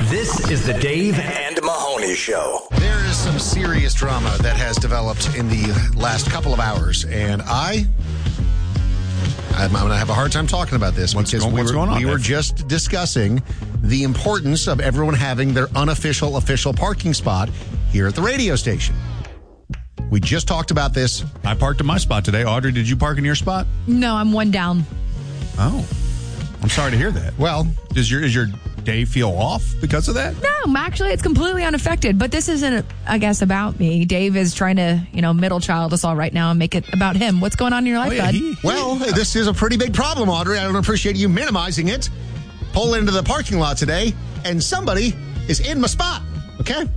This is the Dave and Mahoney Show. There is some serious drama that has developed in the last couple of hours, and I'm going to have a hard time talking about this because we were just discussing the importance of everyone having their unofficial official parking spot here at the radio station. We just talked about this. I parked in my spot today. Audrey, did you park in your spot? No, I'm one down. Oh, I'm sorry to hear that. Well, is your day feel off because of that? No, actually, it's completely unaffected. But this isn't, I guess, about me. Dave is trying to, middle child us all right now and make it about him. What's going on in your life, bud? Well, this is a pretty big problem, Audrey. I don't appreciate you minimizing it. Pull into the parking lot today, and somebody is in my spot. Okay?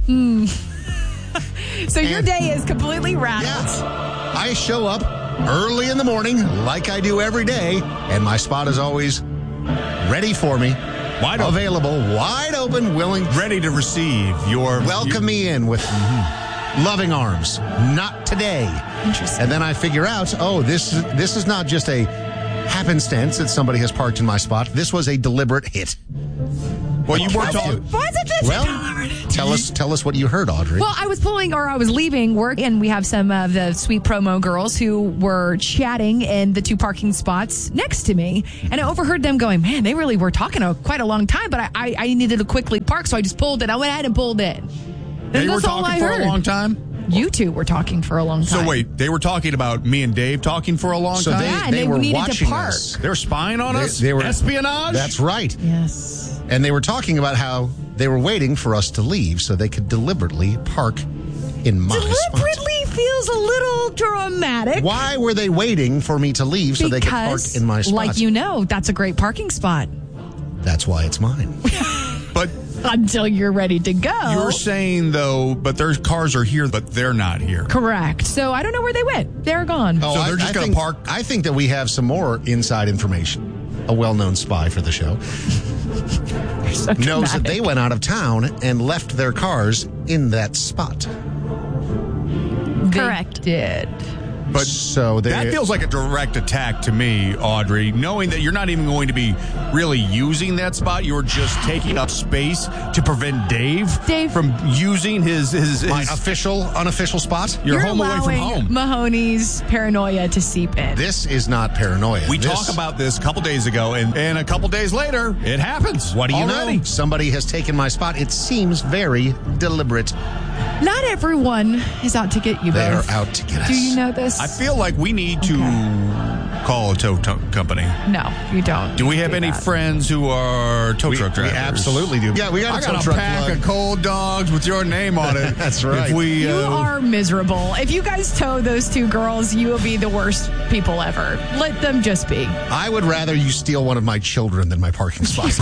So your day is completely rattled. Yeah. I show up early in the morning, like I do every day, and my spot is always ready for me. Wide open. Available, wide open, willing. Ready to receive your... Welcome me in with loving arms. Not today. Interesting. And then I figure out, this is not just a happenstance that somebody has parked in my spot. This was a deliberate hit. Well, you weren't talking... Why is it this? Well, tell us what you heard, Audrey. Well, I was leaving work, and we have some of the sweet promo girls who were chatting in the two parking spots next to me, and I overheard them going, man, they really were talking quite a long time, but I needed to quickly park, so I just pulled in. I went ahead and pulled in. They were talking for a long time? You two were talking for a long time. So wait, they were talking about me and Dave talking for a long time? Yeah, they were needed watching to park. us. They were spying on us? They were espionage? That's right. Yes. And they were talking about how they were waiting for us to leave so they could deliberately park in my spot. Deliberately feels a little dramatic. Why were they waiting for me to leave so they could park in my spot? Like that's a great parking spot. That's why it's mine. But until you're ready to go. You're saying, though, but their cars are here, but they're not here. Correct. So I don't know where they went. They're gone. So they're just going to park. I think that we have some more inside information. A well-known spy for the show knows that they went out of town and left their cars in that spot. Correct. They did. But that feels like a direct attack to me, Audrey, knowing that you're not even going to be really using that spot. You're just taking up space to prevent Dave from using his unofficial spot. You're home away from home. Mahoney's paranoia to seep in. This is not paranoia. We talked about this a couple days ago, and a couple days later, it happens. What do you know? Somebody has taken my spot. It seems very deliberate. Not everyone is out to get you, They are out to get us. Do you know this? I feel like we need to call a tow company. No, you don't. Do we have any friends who are tow truck drivers? We absolutely do. Yeah, we got a tow truck pack of cold dogs with your name on it. That's right. You are miserable. If you guys tow those two girls, you will be the worst people ever. Let them just be. I would rather you steal one of my children than my parking spot.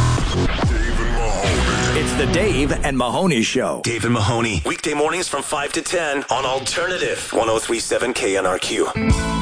It's the Dave and Mahoney Show. Dave and Mahoney, weekday mornings from 5 to 10 on Alternative 103.7 KNRQ.